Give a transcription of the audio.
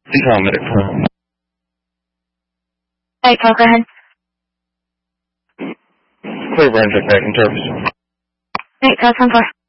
Medic 4. Hey, Paul, go ahead. Clear Brand, check back in service. Hey, 10-4.